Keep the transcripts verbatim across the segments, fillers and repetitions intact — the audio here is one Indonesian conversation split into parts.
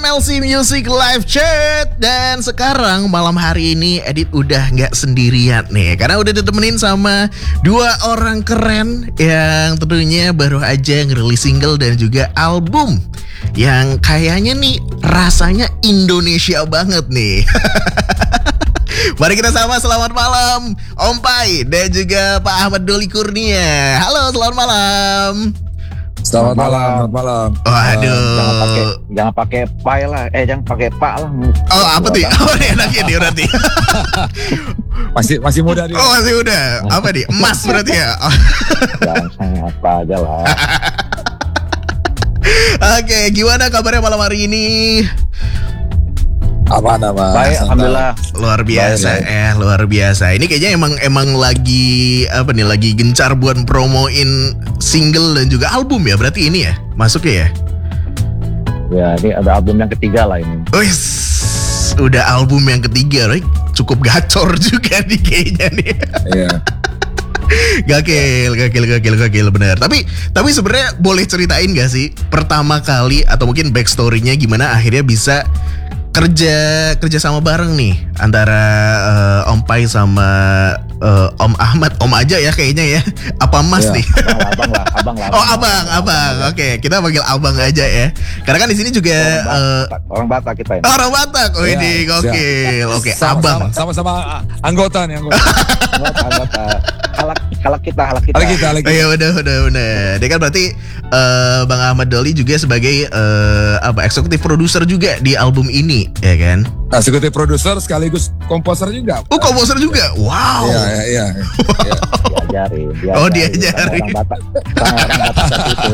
M L C Music Live Chat. Dan sekarang malam hari ini Edit udah gak sendirian nih, karena udah ditemenin sama dua orang keren yang tentunya baru aja ngerilis single dan juga album yang kayaknya nih rasanya Indonesia banget nih. Mari kita sama selamat malam Om Pai dan juga Pak Ahmad Doli Kurnia. Halo, selamat malam. Selamat malam, selamat malam. Waduh. Jangan pakai jangan pakai pai lah, eh jangan pakai pak lah. Oh apa tuh? Oh ini enaknya dia berarti. masih masih muda dia. Oh masih muda. Apa nih? Emas berarti ya. Jangan sangat apa aja lah. Oke, gimana kabarnya malam hari ini? Aman aman. Baik, alhamdulillah. Luar biasa Baik, eh, luar biasa. Ini kayaknya emang emang lagi apa nih? Lagi gencar buat promoin single dan juga album ya. Berarti ini ya masuknya ya. Ya, ini ada album yang ketiga lah ini. Wis, udah album yang ketiga, right? Cukup gacor juga nih kayaknya nih. Iya. Gakil, gakil, gakil, gakil bener. Tapi, tapi sebenarnya boleh ceritain gak sih pertama kali atau mungkin backstory-nya gimana akhirnya bisa kerja kerja sama bareng nih antara uh, Om Pai sama uh, Om Ahmad, Om aja ya kayaknya ya. Apa Mas Ya, nih? Abang lah, abang lah. Oh abang, abang. Oke, kita panggil abang aja ya. Karena kan di sini juga Orang uh, Batak, orang Batak kita ini. orang Batak. Oh Ya, ini gokil. Oke, abang. Sama sama anggota nih anggota. Anggota, anggota. Halak, halak kita, halak kita. Lagi kita lagi. Oh iya udah udah udah. Dia kan berarti uh, Bang Ahmad Doli juga sebagai uh, apa eksekutif produser juga di album ini, ya kan? Nah, sebagai produser sekaligus komposer juga. Oh komposer juga. Wow. Iya iya iya. Iya. Diajarin, diajarin. Oh, diajarin. Orang Batak, sama orang Batak satu itu.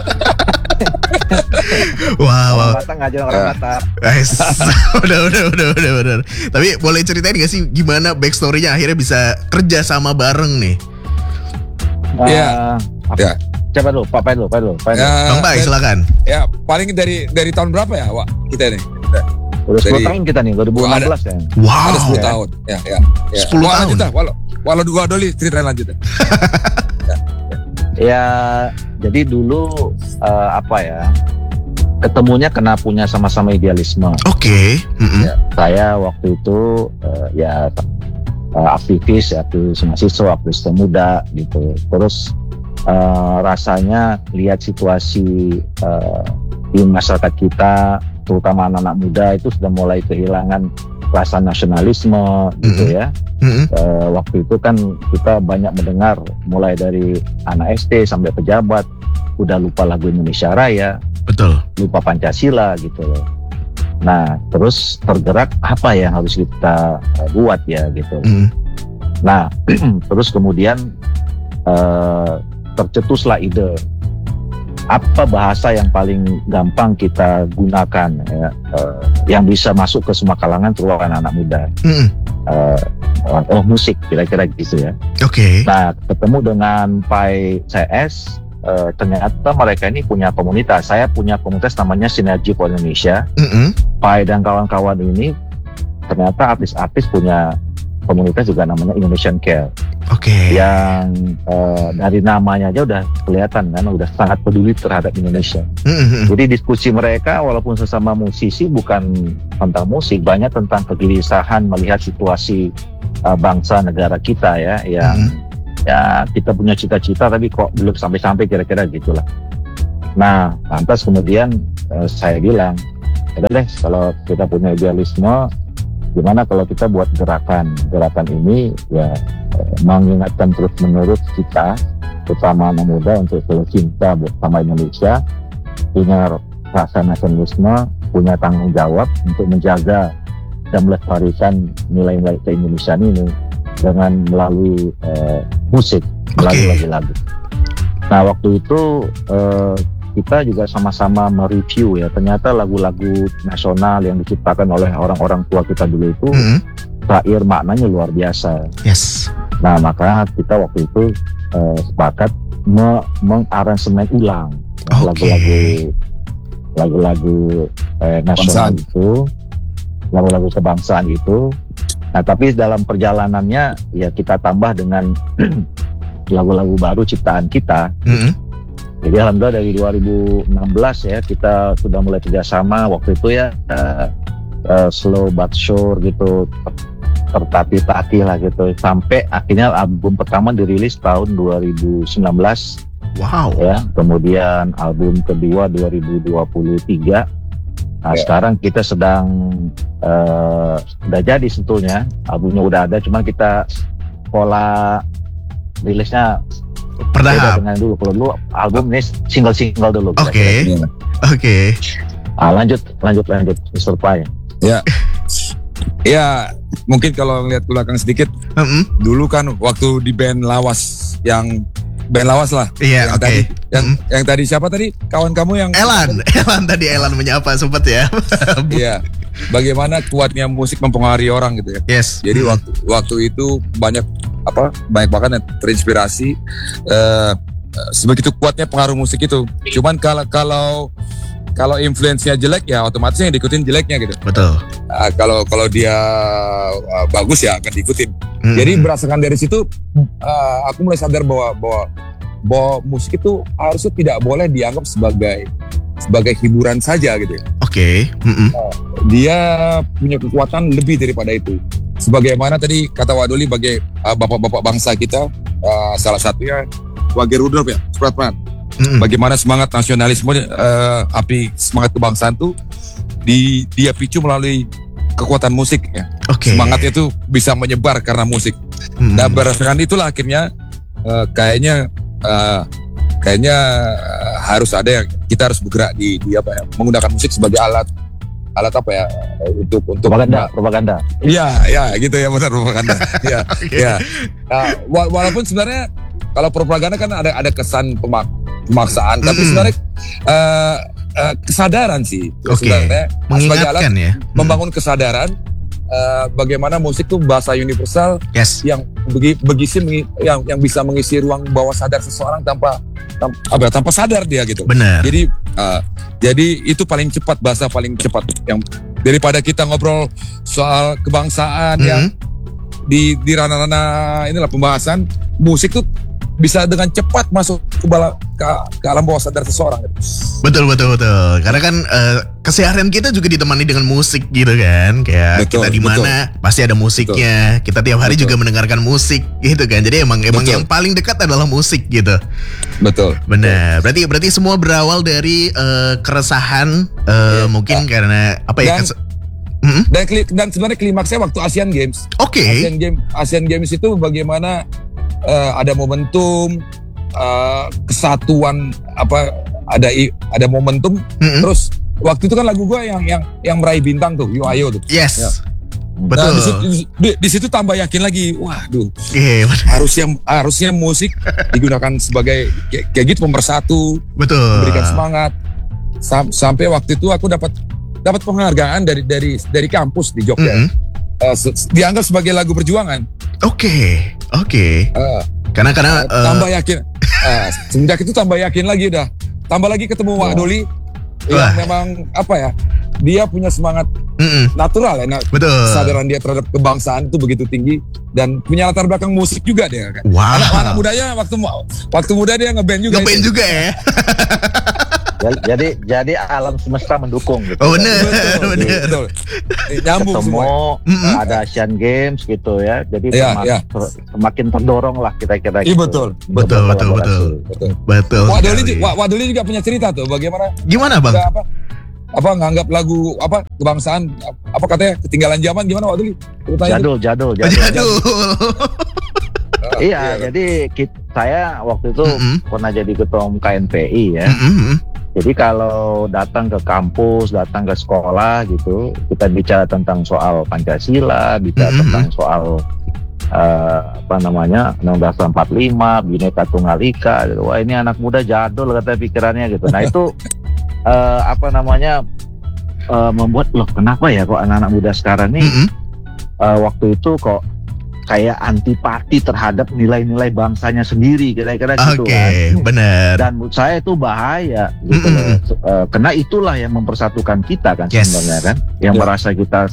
Wow. Orang wow. Batak ngajarin orang Ya. Batak. Guys, udah udah udah udah udah. Tapi boleh ceritain gak sih gimana backstory-nya akhirnya bisa kerja sama bareng nih? Iya. Eh, apa- Ya. Coba dulu, Pak Pai dulu, Pak dulu, Pak dulu. Ya, Bang Pai dan- silakan. Ya, paling dari dari tahun berapa ya, Wak? Kita nih. Udah sepuluh Dari- tahun kita nih, dua ribu enam belas ya. Wow. Ada sepuluh tahun. Ya, ya. ya. sepuluh Wah, tahun. Lanjut dah, walau walau dua Doli ceritain lanjut dah. Ya, jadi dulu eh, apa ya? Ketemunya kena punya sama-sama idealisme. Oke. Mm-mm. Ya. Saya waktu itu eh, ya eh, aktivis, aktivis mahasiswa, aktivis pemuda gitu. Terus eh, rasanya lihat situasi eh, di masyarakat kita, terutama anak-anak muda itu sudah mulai kehilangan rasa nasionalisme gitu Mhm. ya. Mm-mm. Eh, waktu itu kan kita banyak mendengar mulai dari anak S D sampai pejabat udah lupa lagu Indonesia Raya, Betul. lupa Pancasila gitu loh. Nah, terus tergerak apa yang harus kita eh, buat ya gitu. Mm. Nah, terus kemudian eh, tercetuslah ide apa bahasa yang paling gampang kita gunakan ya, eh, yang bisa masuk ke semua kalangan terutama anak muda. Mm-mm. Eh, oh musik kira-kira gitu ya. Oke. Nah, ketemu dengan Pai C S, eh, ternyata mereka ini punya komunitas. Saya punya komunitas namanya Sinergi for Indonesia. Mm-mm. Pai dan kawan-kawan ini ternyata artis-artis punya komunitas juga namanya Indonesian Care. Oke. Yang eh, dari namanya aja udah kelihatan kan, udah sangat peduli terhadap Indonesia. Mm-mm. Jadi diskusi mereka walaupun sesama musisi bukan tentang musik, banyak tentang kegelisahan melihat situasi uh, bangsa negara kita ya, yang ya kita punya cita-cita tapi kok belum sampai-sampai kira-kira gitulah. Nah, lantas kemudian uh, saya bilang, udah deh kalau kita punya idealisme, gimana kalau kita buat gerakan? Gerakan ini ya uh, mengingatkan terus-menerus kita, terutama anak muda untuk selalu cinta bersama Indonesia, punya rasa nasionalisme, punya tanggung jawab untuk menjaga dan melestarikan nilai-nilai ke-Indonesiaan ini dengan melalui eh, musik, melalui Oke. lagu-lagu. Nah, waktu itu eh, kita juga sama-sama mereview ya, ternyata lagu-lagu nasional yang diciptakan oleh orang-orang tua kita dulu itu Mm-mm. syair maknanya luar biasa. Yes. Nah, maka kita waktu itu eh, sepakat me- mengaransemen ulang Oke. lagu-lagu lagu-lagu eh, nasional Kebangsaan. itu, lagu-lagu kebangsaan itu. Nah, tapi dalam perjalanannya ya kita tambah dengan lagu-lagu baru ciptaan kita. Mm-mm. Jadi alhamdulillah dari dua ribu enam belas ya kita sudah mulai kerjasama waktu itu ya, uh, uh, slow but sure gitu, tertatih-tatih lah gitu, sampai akhirnya album pertama dirilis tahun dua ribu sembilan belas. Wow. Ya, kemudian album kedua dua ribu dua puluh tiga. Nah, Ya. sekarang kita sedang uh, udah jadi sebetulnya, albumnya udah ada, cuman kita pola rilisnya beda Bertahap. dengan dulu. Kalau dulu album ini single-single dulu. Oke. kira-kira. Oke. Ah, lanjut, lanjut, lanjut, mister Pai. Ya. Ya, mungkin kalau ngeliat ke belakang sedikit, Mm-mm. dulu kan waktu di band Lawas, yang band Lawas lah. Iya, yang oke. tadi, yang, Mm. yang tadi siapa tadi? Kawan kamu yang Elan, Elan tadi Elan menyapa sempat ya. Iya. Bagaimana kuatnya musik mempengaruhi orang gitu ya. Yes. Jadi Mm. waktu waktu itu banyak apa? Banyak banget yang terinspirasi. Eh, sebegitu kuatnya pengaruh musik itu. Cuman kalau kalau kalau influence-nya jelek ya otomatis yang diikutin jeleknya gitu. Betul. Nah, kalau kalau dia uh, bagus ya akan diikutin. Mm. Jadi berdasarkan dari situ uh, aku mulai sadar bahwa bahwa bahwa musik itu harusnya tidak boleh dianggap sebagai sebagai hiburan saja gitu ya. Oke. Mm-mm. Dia punya kekuatan lebih daripada itu. Sebagaimana tadi kata Wadoli sebagai uh, bapak-bapak bangsa kita, uh, salah satunya Wage Rudolf ya, Supratman. Mm-mm. Bagaimana semangat nasionalisme, uh, api semangat kebangsaan tuh di, dia picu melalui kekuatan musik ya. Oke. Semangatnya itu bisa menyebar karena musik. Mm-mm. Nah berdasarkan itulah akhirnya uh, kayaknya uh, kayaknya uh, harus ada yang kita harus bergerak di, di apa ya, menggunakan musik sebagai alat alat apa ya untuk untuk Propaganda, propaganda. Iya, ya gitu ya benar propaganda. Iya, Oke. ya. Nah, wa- walaupun sebenarnya kalau propaganda kan ada ada kesan pemak- pemaksaan, tapi Mm-mm. sebenarnya uh, uh, kesadaran sih Oke. sebenarnya sebagai alat Mengingatkan ya. Mm. membangun kesadaran uh, bagaimana musik itu bahasa universal Yes. yang begi, begisi mengi- yang yang bisa mengisi ruang bawah sadar seseorang tanpa tanpa, apa, ya, tanpa sadar dia gitu. Benar. Jadi uh, jadi itu paling cepat, bahasa paling cepat yang daripada kita ngobrol soal kebangsaan yang Mm. di di ranah-ranah inilah pembahasan musik tuh bisa dengan cepat masuk ke, bala, ke, ke alam bawah sadar seseorang gitu. Betul betul betul. Karena kan eh, keseharian kita juga ditemani dengan musik gitu kan. Kayak Betul, kita di mana pasti ada musiknya. Kita tiap hari Betul. juga mendengarkan musik gitu kan. Jadi emang emang Betul. yang paling dekat adalah musik gitu. Betul. Benar. Berarti berarti semua berawal dari eh, keresahan eh, Iya. mungkin karena apa ya? Dan- kes- Mm-mm. Dan kli- dan sebenarnya klimaksnya waktu Asian Games. Oke. Asian Games Asian Games itu bagaimana eh, ada momentum eh, kesatuan apa ada i- ada momentum Mm-mm. terus waktu itu kan lagu gua yang yang yang meraih bintang tuh Yo Ayo tuh. Yes. Ya. Betul. Nah, di, situ, di, di situ tambah yakin lagi. Waduh, Oke, benar. harusnya harusnya musik digunakan sebagai kayak, kayak gitu pemersatu, Betul. memberikan semangat. Sam- sampai waktu itu aku dapat dapat penghargaan dari dari dari kampus di Jogja. Mm-mm. Eh, se- dianggap sebagai lagu perjuangan. Oke. Oke. Eh, Karena karena eh, eh, tambah yakin. Eh, semenjak itu tambah yakin lagi dah. Tambah lagi ketemu Wak Doli yang Wah. memang apa ya? Dia punya semangat mm-mm. natural ya. Nah, Betul. kesadaran dia terhadap kebangsaan itu begitu tinggi dan punya latar belakang musik juga dia kan. Wow. Anak, anak mudanya waktu mu- waktu muda dia ngeband juga. Ngeband itu. juga ya. Jadi, jadi jadi alam semesta mendukung gitu. Oh, bener. Betul, Bener. betul. Eh, Nyambung Ketemu semua. Mm-mm. ada Asian Games gitu ya. Jadi Iya, semak- iya. ter- semakin terdorong lah kita-kita Iya, gitu. betul. Betul, betul, betul. Betul. Betul. Wak Doli, sekali. ju- Wak, Wak Doli juga punya cerita tuh bagaimana Gimana bang? juga apa apa nganggap lagu apa kebangsaan apa katanya ketinggalan zaman gimana Wak Doli? Ceritanya tuh. Jadul, jadul, Oh, jadul. jadul. Ah, Iya, jadi kit- saya waktu itu Mm-mm. pernah jadi ketua umum K N P I ya. Mm-mm. Jadi kalau datang ke kampus, datang ke sekolah gitu, kita bicara tentang soal Pancasila, bicara Mhm. tentang soal eh, apa namanya Undang-Undang Dasar empat puluh lima, Bhinneka Tunggal Ika. Gitu. Wah ini anak muda jadul kata pikirannya gitu. Nah itu eh, apa namanya eh, membuat loh kenapa ya kok anak-anak muda sekarang nih Mm-mm. eh, waktu itu kok kayak antipati terhadap nilai-nilai bangsanya sendiri kira-kira gitu Oke, kan. benar. Dan menurut saya itu bahaya gitu Mm-mm. loh. Eh, karena itulah yang mempersatukan kita kan Yes. sebenarnya kan, yang Ya. merasa kita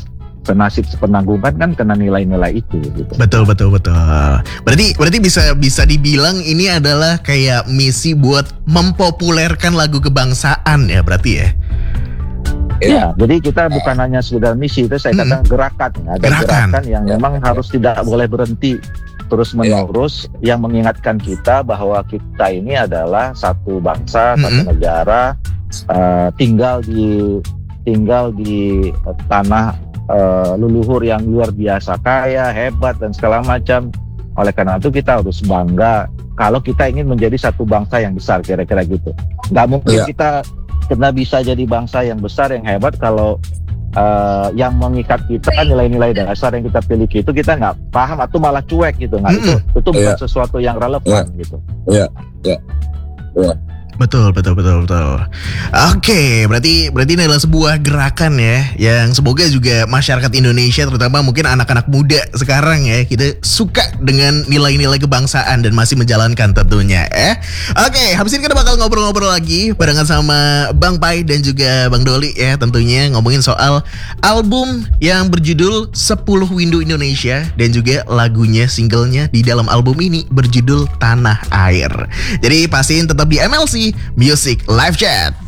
penasib sepenanggungan kan kena nilai-nilai itu gitu. Betul betul betul. Berarti berarti bisa bisa dibilang ini adalah kayak misi buat mempopulerkan lagu kebangsaan ya berarti ya. Ya, jadi kita bukan hanya sekedar misi, itu saya katakan Mm-mm. gerakan. Ada Gerakan. gerakan, yang memang harus tidak boleh berhenti terus menerus, yang mengingatkan kita bahwa kita ini adalah satu bangsa, satu Mm-mm. negara, uh, tinggal di tinggal di uh, tanah uh, leluhur yang luar biasa kaya, hebat dan segala macam. Oleh karena itu kita harus bangga kalau kita ingin menjadi satu bangsa yang besar, kira-kira gitu. Nggak mungkin Iya. kita kita bisa jadi bangsa yang besar, yang hebat kalau uh, yang mengikat kita nilai-nilai dasar yang kita miliki itu kita nggak paham atau malah cuek gitu. Nggak, itu itu bukan Iya. sesuatu yang relevan gitu. Iya, iya, iya. Betul, betul, betul, betul. Oke, berarti berarti ini adalah sebuah gerakan ya, yang semoga juga masyarakat Indonesia, terutama mungkin anak-anak muda sekarang ya, kita suka dengan nilai-nilai kebangsaan dan masih menjalankan tentunya. Eh, oke, habis ini kita bakal ngobrol-ngobrol lagi barengan sama Bang Pai dan juga Bang Doli ya, tentunya ngomongin soal album yang berjudul sepuluh Windu Indonesia dan juga lagunya, singlenya di dalam album ini berjudul Tanah Air. Jadi pastiin tetap di M L C Music Live Chat.